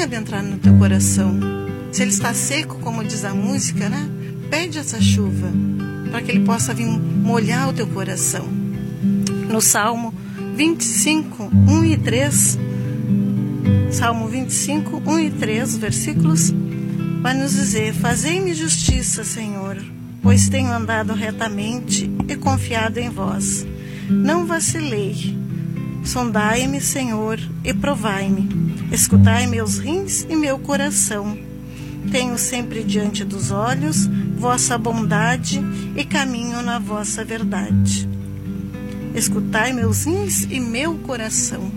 adentrar no teu coração. Se ele está seco, como diz a música, né? Pede essa chuva para que ele possa vir molhar o teu coração. No Salmo 25, 1 e 3, Salmo 25, 1 e 3, versículos, vai nos dizer: fazei-me justiça, Senhor, pois tenho andado retamente e confiado em vós. Não vacilei. Sondai-me, Senhor, e provai-me. Escutai meus rins e meu coração. Tenho sempre diante dos olhos vossa bondade e caminho na vossa verdade. Escutai meus rins e meu coração.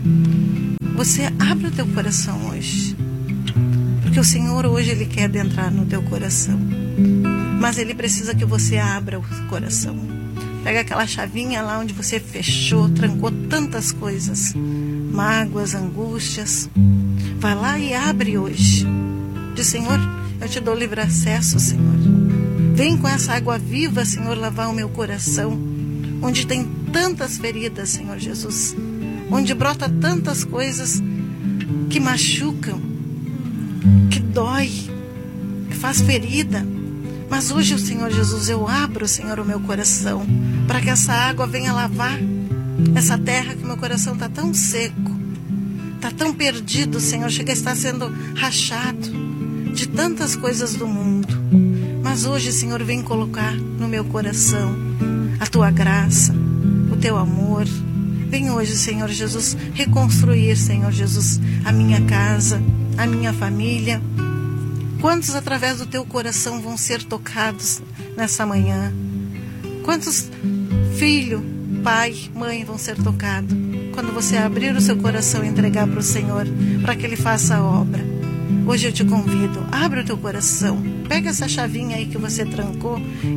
Você abre o teu coração hoje, porque o Senhor hoje Ele quer adentrar no teu coração, mas Ele precisa que você abra o coração. Pega aquela chavinha lá onde você fechou, trancou tantas coisas, mágoas, angústias. Vai lá e abre hoje. Diz: Senhor, eu te dou livre acesso, Senhor. Vem com essa água viva, Senhor, lavar o meu coração, onde tem tantas feridas, Senhor Jesus, onde brota tantas coisas que machucam, que dói, que faz ferida. Mas hoje, Senhor Jesus, eu abro, Senhor, o meu coração, para que essa água venha lavar essa terra que meu coração está tão seco, está tão perdido, Senhor, chega a estar sendo rachado de tantas coisas do mundo. Mas hoje, Senhor, vem colocar no meu coração a tua graça, o teu amor. Vem hoje, Senhor Jesus, reconstruir, Senhor Jesus, a minha casa, a minha família. Quantos através do teu coração vão ser tocados nessa manhã? Quantos filho, pai, mãe vão ser tocados quando você abrir o seu coração e entregar para o Senhor, para que Ele faça a obra? Hoje eu te convido, abre o teu coração, pega essa chavinha aí que você trancou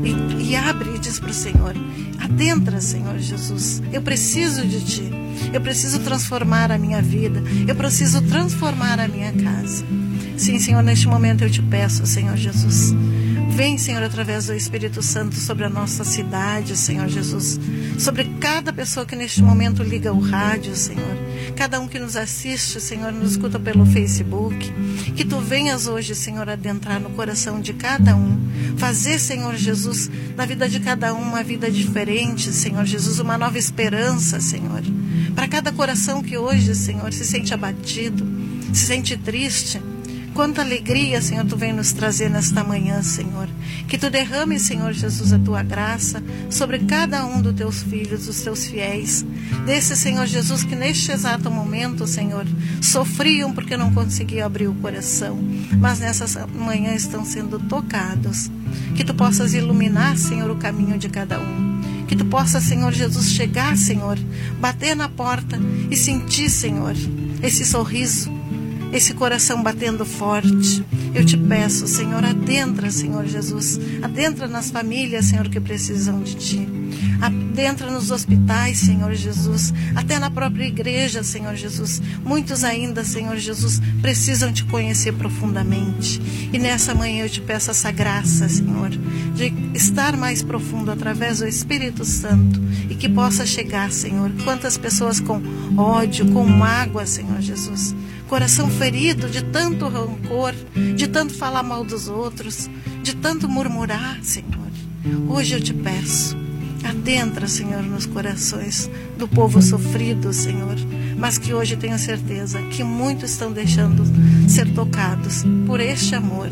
e abre e diz para o Senhor: adentra, Senhor Jesus, eu preciso de Ti, eu preciso transformar a minha vida, eu preciso transformar a minha casa. Sim, Senhor, neste momento eu te peço, Senhor Jesus, vem, Senhor, através do Espírito Santo sobre a nossa cidade, Senhor Jesus, sobre cada pessoa que neste momento liga o rádio, Senhor, cada um que nos assiste, Senhor, nos escuta pelo Facebook, que Tu venhas hoje, Senhor, adentrar no coração de cada um, fazer, Senhor Jesus, na vida de cada um uma vida diferente, Senhor Jesus, uma nova esperança, Senhor, para cada coração que hoje, Senhor, se sente abatido, se sente triste. Quanta alegria, Senhor, Tu vem nos trazer nesta manhã, Senhor. Que Tu derrame, Senhor Jesus, a Tua graça sobre cada um dos Teus filhos, dos Teus fiéis. Desse, Senhor Jesus, que neste exato momento, Senhor, sofriam porque não conseguiam abrir o coração, mas nessa manhã estão sendo tocados. Que Tu possas iluminar, Senhor, o caminho de cada um. Que Tu possas, Senhor Jesus, chegar, Senhor, bater na porta e sentir, Senhor, esse sorriso, esse coração batendo forte. Eu te peço, Senhor, adentra, Senhor Jesus, adentra nas famílias, Senhor, que precisam de Ti, adentra nos hospitais, Senhor Jesus, até na própria igreja, Senhor Jesus. Muitos ainda, Senhor Jesus, precisam Te conhecer profundamente, e nessa manhã eu te peço essa graça, Senhor, de estar mais profundo através do Espírito Santo, e que possa chegar, Senhor, quantas pessoas com ódio, com mágoa, Senhor Jesus, coração ferido de tanto rancor, de tanto falar mal dos outros, de tanto murmurar, Senhor. Hoje eu te peço, adentra, Senhor, nos corações do povo sofrido, Senhor, mas que hoje tenho certeza que muitos estão deixando ser tocados por este amor.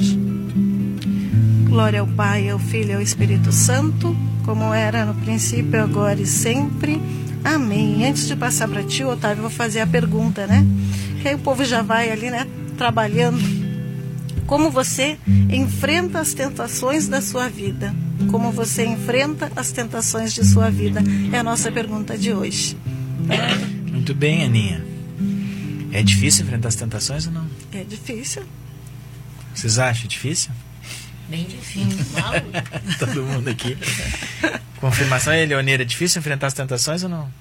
Glória ao Pai, ao Filho e ao Espírito Santo, como era no princípio, agora e sempre. Amém. Antes de passar para ti, Otávio, eu vou fazer a pergunta, né? Que aí o povo já vai ali, né, trabalhando. Como você enfrenta as tentações da sua vida? Como você enfrenta as tentações de sua vida? É a nossa pergunta de hoje. Muito bem, Aninha. É difícil enfrentar as tentações ou não? É difícil. Vocês acham difícil? Bem difícil. Todo mundo aqui. Confirmação aí, Leoneira, é difícil enfrentar as tentações ou não?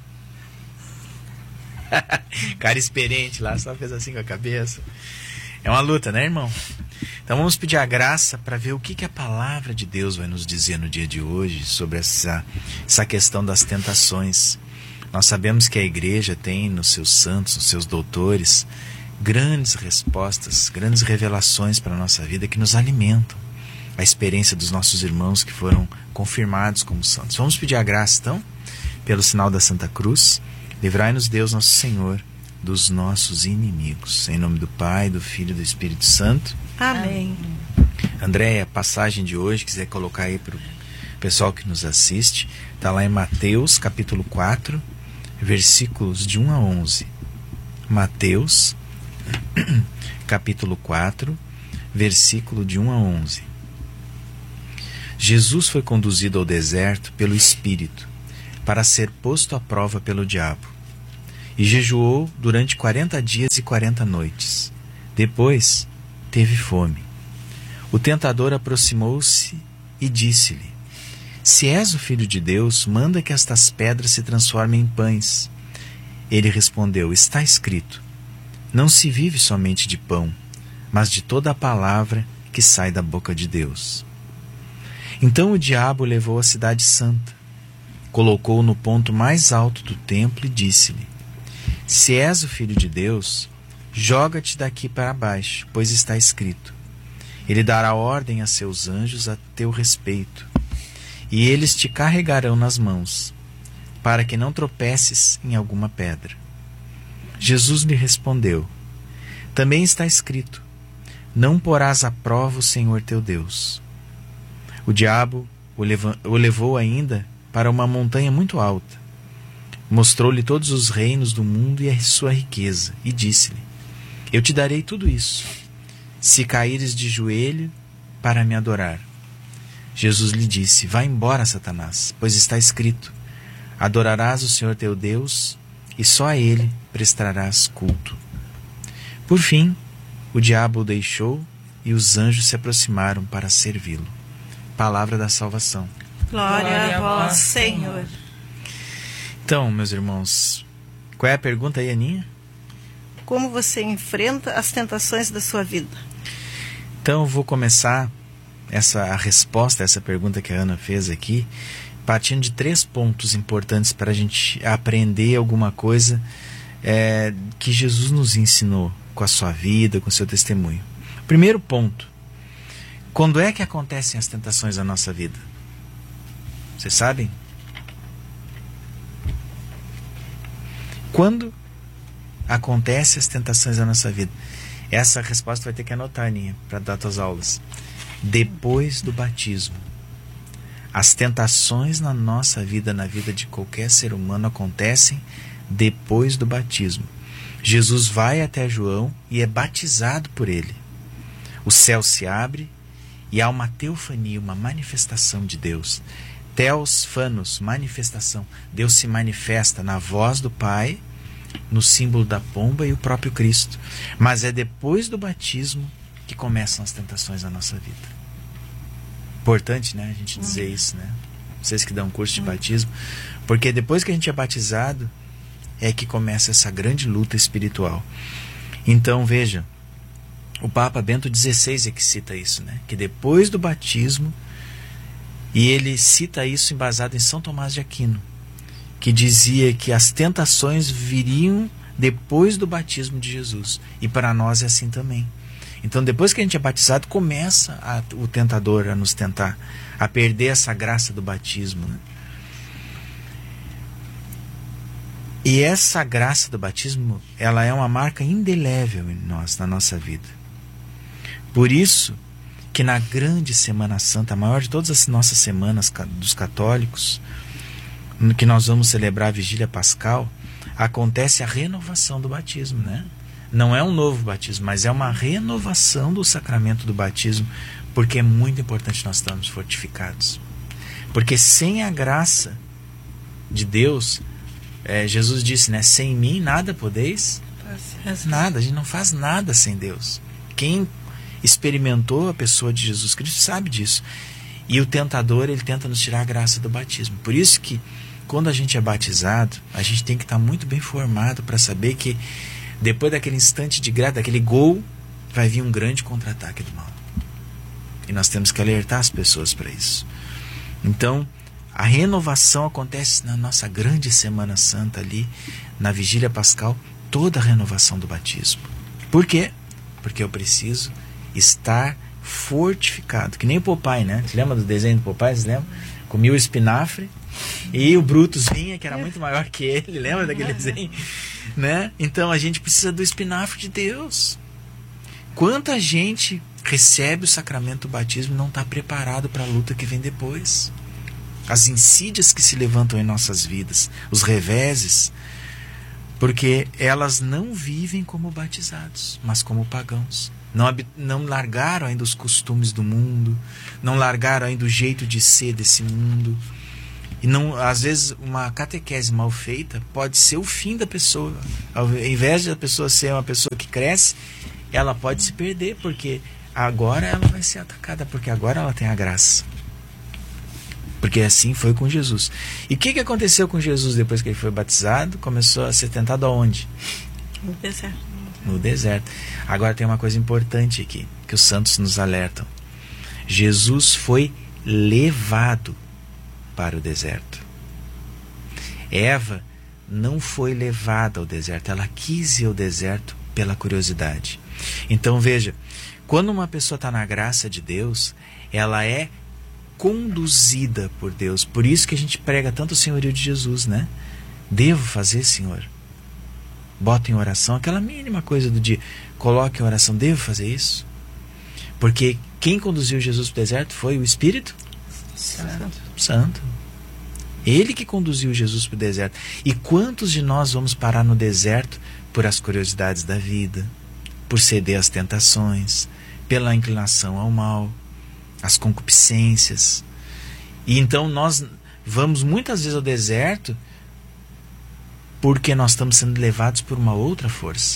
Cara experiente lá, só fez assim com a cabeça. É uma luta, né, irmão? Então vamos pedir a graça para ver o que a palavra de Deus vai nos dizer no dia de hoje sobre essa questão das tentações. Nós sabemos que a igreja tem nos seus santos, nos seus doutores, grandes respostas, grandes revelações para a nossa vida que nos alimentam a experiência dos nossos irmãos que foram confirmados como santos. Vamos pedir a graça, então, pelo sinal da Santa Cruz. Livrai-nos Deus, nosso Senhor, dos nossos inimigos. Em nome do Pai, do Filho e do Espírito Santo. Amém. Andréia, a passagem de hoje, quiser colocar aí para o pessoal que nos assiste, está lá em Mateus, capítulo 4, versículos de 1 a 11. Mateus, capítulo 4, versículo de 1 a 11. Jesus foi conduzido ao deserto pelo Espírito para ser posto à prova pelo diabo, e jejuou durante 40 dias e 40 noites. Depois teve fome. O tentador aproximou-se e disse-lhe: Se és o Filho de Deus, manda que estas pedras se transformem em pães. Ele respondeu: Está escrito: Não se vive somente de pão, mas de toda a palavra que sai da boca de Deus. Então o diabo o levou à cidade santa, colocou-o no ponto mais alto do templo e disse-lhe: Se és o Filho de Deus, joga-te daqui para baixo, pois está escrito: Ele dará ordem a seus anjos a teu respeito, e eles te carregarão nas mãos, para que não tropeces em alguma pedra. Jesus lhe respondeu: Também está escrito: Não porás à prova o Senhor teu Deus. O diabo o levou ainda para uma montanha muito alta, mostrou-lhe todos os reinos do mundo e a sua riqueza, e disse-lhe: Eu te darei tudo isso, se caíres de joelho para me adorar. Jesus lhe disse: Vá embora, Satanás, pois está escrito: Adorarás o Senhor teu Deus, e só a Ele prestarás culto. Por fim, o diabo o deixou, e os anjos se aproximaram para servi-lo. Palavra da salvação. Glória a vós, Senhor. Então, meus irmãos, qual é a pergunta aí, Aninha? Como você enfrenta as tentações da sua vida? Então, eu vou começar a resposta a essa pergunta que a Ana fez aqui, partindo de 3 pontos importantes para a gente aprender alguma coisa que Jesus nos ensinou com a sua vida, com o seu testemunho. Primeiro ponto: quando é que acontecem as tentações da nossa vida? Vocês sabem? Quando acontecem as tentações da nossa vida? Essa resposta vai ter que anotar, Aninha, para dar tuas aulas. Depois do batismo. As tentações na nossa vida, na vida de qualquer ser humano, acontecem depois do batismo. Jesus vai até João e é batizado por ele. O céu se abre e há uma teofania, uma manifestação de Deus. Theos, phanos, manifestação. Deus se manifesta na voz do Pai, no símbolo da pomba e o próprio Cristo. Mas é depois do batismo que começam as tentações na nossa vida. Importante, né, a gente dizer isso, né? Vocês que dão curso de batismo. Porque depois que a gente é batizado, é que começa essa grande luta espiritual. Então, veja, o Papa Bento XVI é que cita isso, né? Que depois do batismo, e ele cita isso embasado em São Tomás de Aquino, que dizia que as tentações viriam depois do batismo de Jesus. E para nós é assim também. Então, depois que a gente é batizado, começa o tentador a nos tentar, a perder essa graça do batismo, né? E essa graça do batismo, ela é uma marca indelével em nós, na nossa vida. Por isso que na grande Semana Santa, a maior de todas as nossas semanas dos católicos, no que nós vamos celebrar a Vigília Pascal, acontece a renovação do batismo, né? Não é um novo batismo, mas é uma renovação do sacramento do batismo, porque é muito importante nós estarmos fortificados. Porque sem a graça de Deus, Jesus disse, né? Sem mim nada podeis, nada, a gente não faz nada sem Deus. Quem experimentou a pessoa de Jesus Cristo sabe disso. E o tentador, ele tenta nos tirar a graça do batismo. Por isso que quando a gente é batizado, a gente tem que estar muito bem formado para saber que depois daquele instante de graça, daquele gol, vai vir um grande contra-ataque do mal. E nós temos que alertar as pessoas para isso. Então, a renovação acontece na nossa grande Semana Santa ali, na Vigília Pascal, toda a renovação do batismo. Por quê? Porque eu preciso estar fortificado. Que nem o Popeye, né? Você lembra do desenho do Popeye? Você lembra? Comia o espinafre e o Brutus vinha, que era muito maior que ele. Lembra daquele desenho? Né? Então a gente precisa do espinafre de Deus. Quanta gente recebe o sacramento do batismo e não está preparado para a luta que vem depois? As insídias que se levantam em nossas vidas, os reveses, porque elas não vivem como batizados, mas como pagãos. Não largaram ainda os costumes do mundo, não largaram ainda o jeito de ser desse mundo. E não, às vezes uma catequese mal feita pode ser o fim da pessoa. Ao invés de a pessoa ser uma pessoa que cresce, ela pode se perder, porque agora ela vai ser atacada, porque agora ela tem a graça. Porque assim foi com Jesus. E o que aconteceu com Jesus depois que ele foi batizado? Começou a ser tentado aonde? No deserto. No deserto. Agora tem uma coisa importante aqui, que os santos nos alertam. Jesus foi levado para o deserto. Eva não foi levada ao deserto, ela quis ir ao deserto pela curiosidade. Então veja, quando uma pessoa está na graça de Deus, ela é conduzida por Deus. Por isso que a gente prega tanto o senhorio de Jesus, né? Devo fazer, Senhor? Bota em oração aquela mínima coisa do dia. Coloque em oração, devo fazer isso? Porque quem conduziu Jesus para o deserto foi o Espírito Santo. Ele que conduziu Jesus para o deserto. E quantos de nós vamos parar no deserto por as curiosidades da vida, por ceder às tentações, pela inclinação ao mal, as concupiscências? E então nós vamos muitas vezes ao deserto porque nós estamos sendo levados por uma outra força.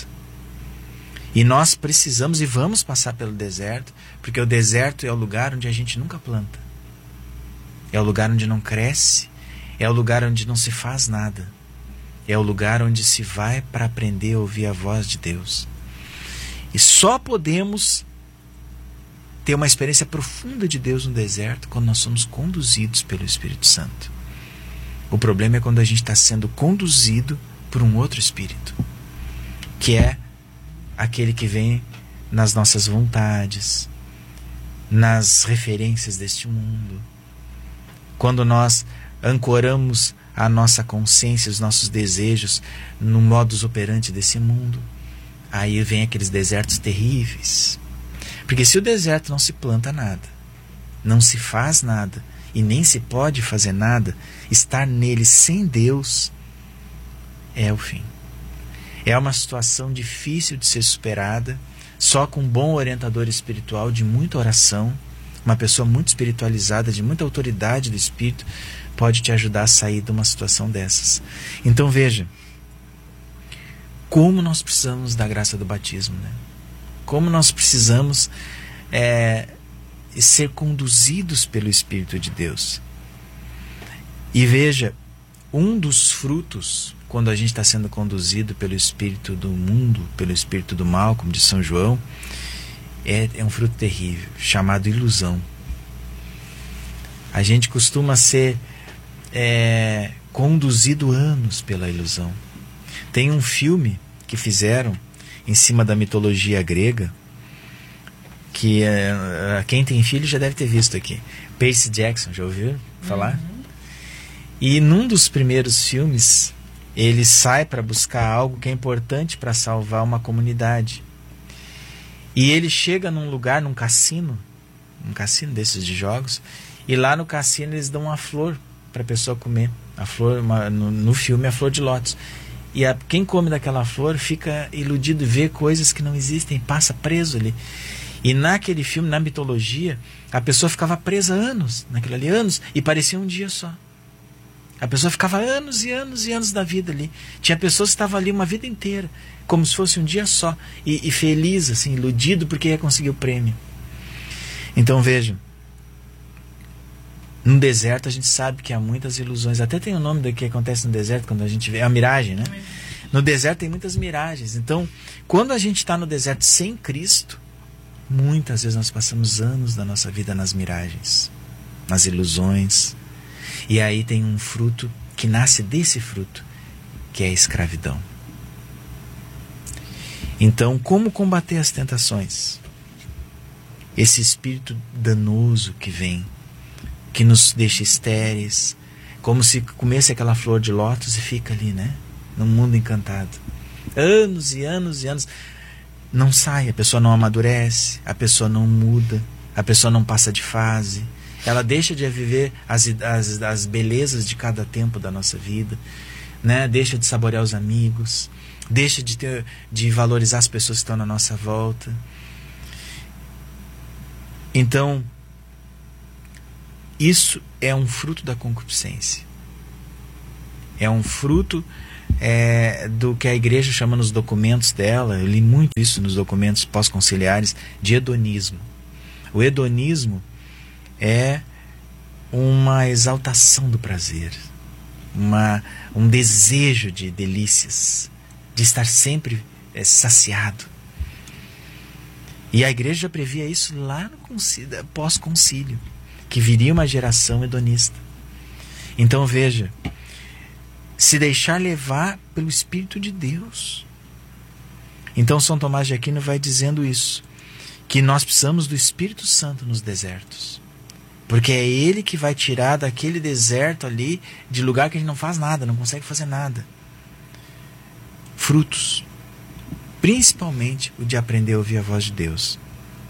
E nós precisamos e vamos passar pelo deserto, porque o deserto é o lugar onde a gente nunca planta. É o lugar onde não cresce, é o lugar onde não se faz nada. É o lugar onde se vai para aprender a ouvir a voz de Deus. E só podemos ter uma experiência profunda de Deus no deserto quando nós somos conduzidos pelo Espírito Santo. O problema é quando a gente está sendo conduzido por um outro espírito, que é aquele que vem nas nossas vontades, nas referências deste mundo. Quando nós ancoramos a nossa consciência, os nossos desejos no modus operandi desse mundo, aí vem aqueles desertos terríveis. Porque se o deserto não se planta nada, não se faz nada, e nem se pode fazer nada, estar nele sem Deus é o fim. É uma situação difícil de ser superada, só com um bom orientador espiritual, de muita oração, uma pessoa muito espiritualizada, de muita autoridade do Espírito, pode te ajudar a sair de uma situação dessas. Então veja, como nós precisamos da graça do batismo, né? Como nós precisamos ser conduzidos pelo Espírito de Deus. E veja, um dos frutos, quando a gente está sendo conduzido pelo espírito do mundo, pelo espírito do mal, como diz São João, é um fruto terrível, chamado ilusão. A gente costuma ser conduzido anos pela ilusão. Tem um filme que fizeram em cima da mitologia grega, que quem tem filho já deve ter visto aqui. Percy Jackson, já ouviu falar? Uhum. E num dos primeiros filmes, ele sai para buscar algo que é importante para salvar uma comunidade. E ele chega num lugar, num cassino desses de jogos, e lá no cassino eles dão uma flor para a pessoa comer. A flor, no filme, a flor de lótus. E quem come daquela flor fica iludido, vê coisas que não existem, passa preso ali. E naquele filme, na mitologia, a pessoa ficava presa anos, naquilo ali, anos, e parecia um dia só. A pessoa ficava anos e anos e anos da vida ali. Tinha pessoas que estavam ali uma vida inteira, como se fosse um dia só, e feliz, assim, iludido porque ia conseguir o prêmio. Então vejam, no deserto a gente sabe que há muitas ilusões. Até tem o nome do que acontece no deserto quando a gente vê, é a miragem, né? No deserto tem muitas miragens. Então, quando a gente está no deserto sem Cristo, muitas vezes nós passamos anos da nossa vida nas miragens, nas ilusões. E aí tem um fruto que nasce desse fruto, que é a escravidão. Então, como combater as tentações? Esse espírito danoso que vem, que nos deixa estéreis, como se comesse aquela flor de lótus e fica ali, né? No mundo encantado. Anos e anos e anos. Não sai, a pessoa não amadurece, a pessoa não muda, a pessoa não passa de fase. Ela deixa de viver as belezas de cada tempo da nossa vida, né? Deixa de saborear os amigos, deixa de valorizar as pessoas que estão na nossa volta. Então, isso é um fruto da concupiscência. É um fruto do que a igreja chama nos documentos dela, eu li muito isso nos documentos pós-conciliares, de hedonismo. O hedonismo é uma exaltação do prazer, um desejo de delícias, de estar sempre saciado. E a igreja já previa isso lá no pós-concílio, que viria uma geração hedonista. Então veja, se deixar levar pelo Espírito de Deus. Então São Tomás de Aquino vai dizendo isso, que nós precisamos do Espírito Santo nos desertos, porque é Ele que vai tirar daquele deserto ali, de lugar que a gente não faz nada, não consegue fazer nada, frutos, principalmente o de aprender a ouvir a voz de Deus.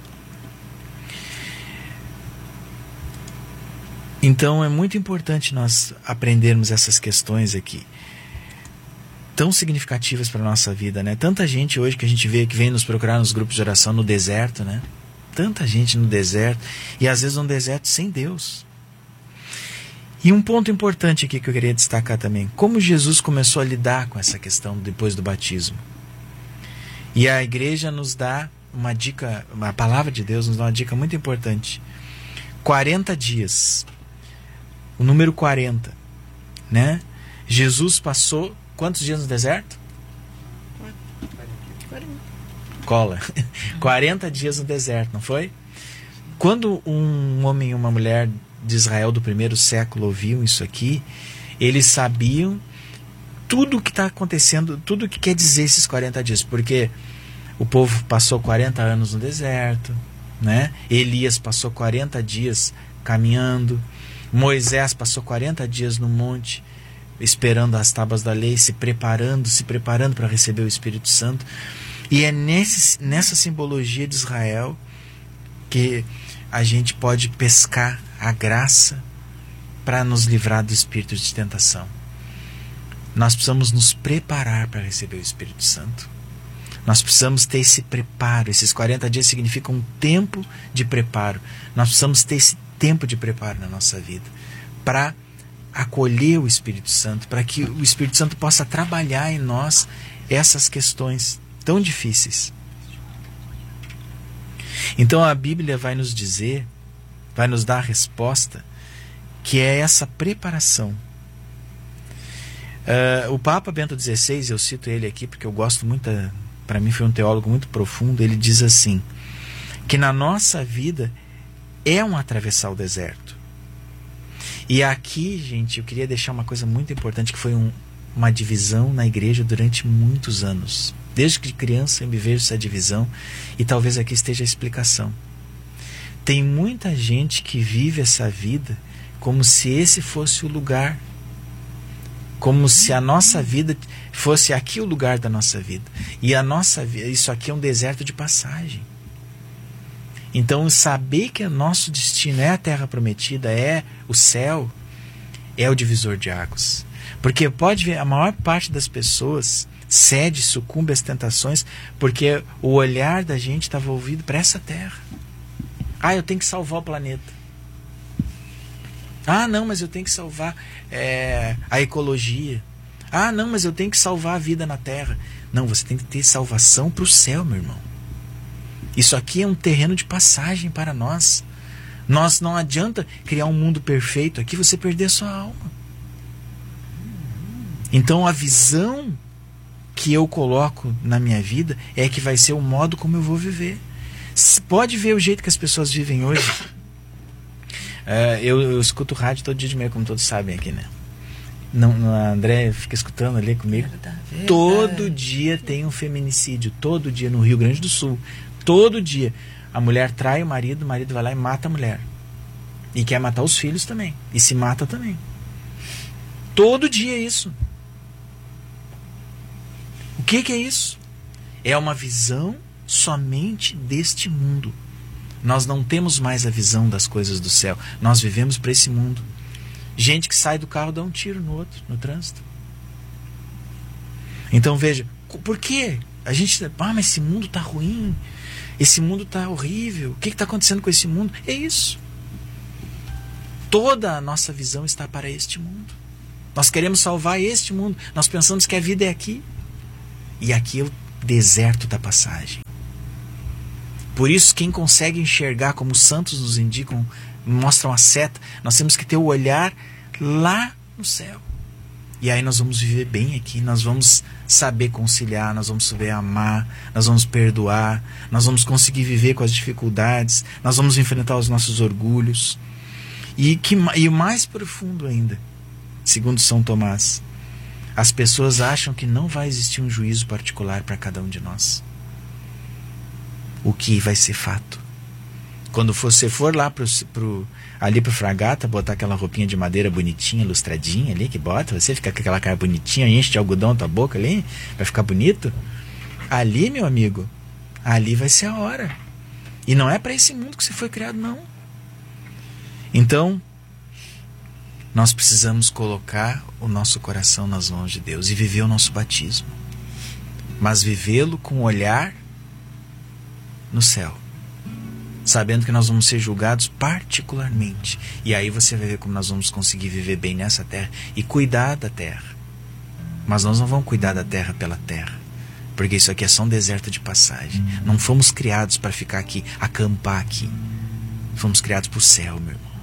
Então é muito importante nós aprendermos essas questões aqui, tão significativas para a nossa vida, né? Tanta gente hoje que a gente vê que vem nos procurar nos grupos de oração no deserto, né? Tanta gente no deserto, e às vezes um deserto sem Deus. E um ponto importante aqui que eu queria destacar também, como Jesus começou a lidar com essa questão depois do batismo. E a igreja nos dá uma dica, a palavra de Deus nos dá uma dica muito importante. 40 dias. O número 40, né? Jesus passou quantos dias no deserto? 40 dias no deserto, não foi? Quando um homem e uma mulher de Israel do primeiro século ouviam isso aqui, eles sabiam tudo o que está acontecendo, tudo o que quer dizer esses 40 dias, porque o povo passou 40 anos no deserto, né? Elias passou 40 dias caminhando, Moisés passou 40 dias no monte, esperando as tábuas da lei, se preparando para receber o Espírito Santo. E é nessa simbologia de Israel que a gente pode pescar a graça para nos livrar do espírito de tentação. Nós precisamos nos preparar para receber o Espírito Santo. Nós precisamos ter esse preparo. Esses 40 dias significam um tempo de preparo. Nós precisamos ter esse tempo de preparo na nossa vida para acolher o Espírito Santo, para que o Espírito Santo possa trabalhar em nós essas questões tão difíceis. Então a Bíblia vai nos dizer, vai nos dar a resposta, que é essa preparação. O Papa Bento XVI, eu cito ele aqui porque eu gosto muito, para mim foi um teólogo muito profundo, ele diz assim, que na nossa vida é um atravessar o deserto. E aqui, gente, eu queria deixar uma coisa muito importante, que foi uma divisão na igreja durante muitos anos. Desde que criança eu me vejo essa divisão, e talvez aqui esteja a explicação. Tem muita gente que vive essa vida como se esse fosse o lugar, como se a nossa vida fosse aqui o lugar da nossa vida. E a nossa vida, isso aqui é um deserto de passagem. Então saber que o nosso destino é a terra prometida, é o céu, é o divisor de águas. Porque pode ver, a maior parte das pessoas cede, sucumbe às tentações, porque o olhar da gente está volvido para essa terra. Ah, eu tenho que salvar o planeta. Ah, não, mas eu tenho que salvar a ecologia. Ah, não, mas eu tenho que salvar a vida na terra. Não, você tem que ter salvação para o céu, meu irmão. Isso aqui é um terreno de passagem para nós. Nós não adianta criar um mundo perfeito aqui, você perder a sua alma. Então a visão que eu coloco na minha vida é que vai ser o modo como eu vou viver. Pode ver o jeito que as pessoas vivem hoje. Eu escuto rádio todo dia de manhã, como todos sabem aqui, né? Não, a André fica escutando ali comigo. Todo dia tem um feminicídio. Todo dia no Rio Grande do Sul. Todo dia. A mulher trai o marido vai lá e mata a mulher. E quer matar os filhos também. E se mata também. Todo dia é isso. O que é isso? É uma visão somente deste mundo. Nós não temos mais a visão das coisas do céu. Nós vivemos para esse mundo. Gente que sai do carro dá um tiro no outro, no trânsito. Então veja, por quê? A gente, mas esse mundo está ruim. Esse mundo está horrível. O que está acontecendo com esse mundo? É isso. Toda a nossa visão está para este mundo. Nós queremos salvar este mundo. Nós pensamos que a vida é aqui. E aqui é o deserto da passagem. Por isso, quem consegue enxergar, como os santos nos indicam, mostram a seta, nós temos que ter o olhar lá no céu. E aí nós vamos viver bem aqui, nós vamos saber conciliar, nós vamos saber amar, nós vamos perdoar, nós vamos conseguir viver com as dificuldades, nós vamos enfrentar os nossos orgulhos. E o mais profundo ainda, segundo São Tomás, as pessoas acham que não vai existir um juízo particular para cada um de nós. O que vai ser fato? Quando você for lá ali pro Fragata, botar aquela roupinha de madeira bonitinha, lustradinha ali, que bota, você fica com aquela cara bonitinha, enche de algodão a tua boca ali, vai ficar bonito. Ali, meu amigo, ali vai ser a hora. E não é para esse mundo que você foi criado, não. Então, nós precisamos colocar o nosso coração nas mãos de Deus e viver o nosso batismo. Mas vivê-lo com o olhar no céu, sabendo que nós vamos ser julgados particularmente. E aí você vai ver como nós vamos conseguir viver bem nessa terra e cuidar da terra. Mas nós não vamos cuidar da terra pela terra, porque isso aqui é só um deserto de passagem. Não fomos criados para ficar aqui, acampar aqui. Fomos criados para o céu, meu irmão.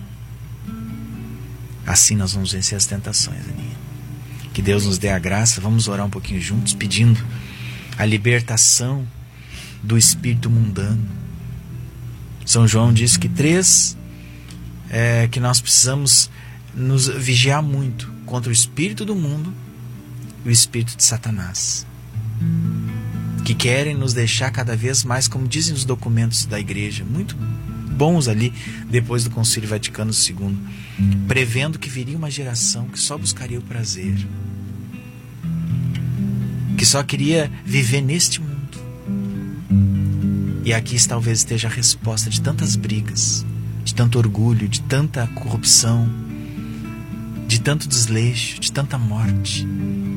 Assim nós vamos vencer as tentações, Aninha. Que Deus nos dê a graça. Vamos orar um pouquinho juntos, pedindo a libertação do espírito mundano. São João diz que que nós precisamos nos vigiar muito contra o espírito do mundo e o espírito de Satanás, que querem nos deixar cada vez mais, como dizem os documentos da igreja, muito bons ali, depois do Concílio Vaticano II, prevendo que viria uma geração que só buscaria o prazer, que só queria viver neste mundo. E aqui talvez esteja a resposta de tantas brigas, de tanto orgulho, de tanta corrupção, de tanto desleixo, de tanta morte.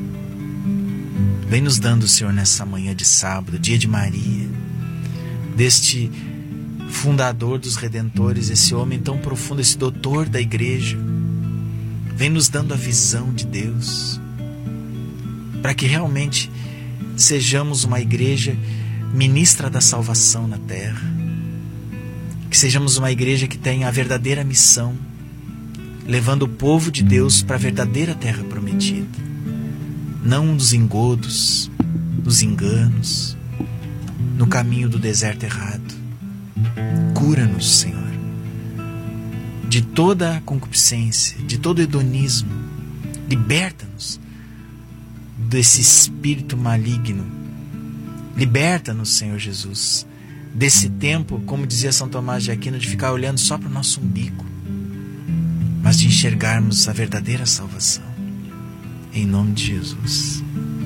Vem nos dando, Senhor, nessa manhã de sábado, dia de Maria, deste fundador dos redentores, esse homem tão profundo, esse doutor da igreja. Vem nos dando a visão de Deus, para que realmente sejamos uma igreja ministra da salvação na terra, que sejamos uma igreja que tenha a verdadeira missão, levando o povo de Deus para a verdadeira terra prometida, não nos engodos, nos enganos, no caminho do deserto errado. Cura-nos, Senhor, de toda a concupiscência, de todo o hedonismo. Liberta-nos desse espírito maligno. Liberta-nos, Senhor Jesus, desse tempo, como dizia São Tomás de Aquino, de ficar olhando só para o nosso umbigo, mas de enxergarmos a verdadeira salvação. Em nome de Jesus.